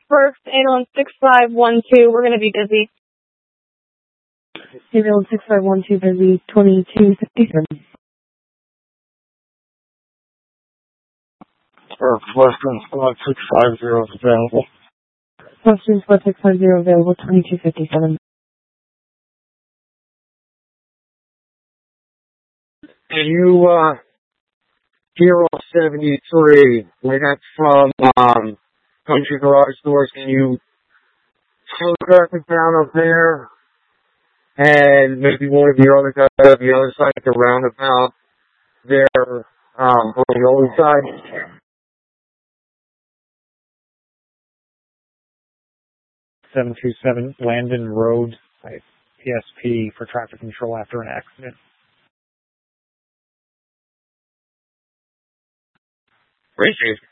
First, ambulance 6512, we're going to be busy. Ambulance 6512 busy, 2257. Western Squad 650 is available. Western Squad 650 available, 2257. Can you, Hero 73, right that's from, Country Garage Doors, can you photograph me down up there? And maybe one of your other guys on the other side of the roundabout there, on the other side? 727 Landon Road, PSP for traffic control after an accident. Appreciate it.